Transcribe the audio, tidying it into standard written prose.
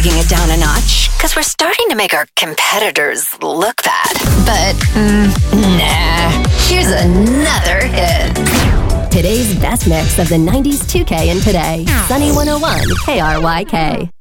taking it down a notch because we're starting to make our competitors look bad. But, nah. Here's another hit. Today's best mix of the 90s 2K and today. Sunny 101 KRYK.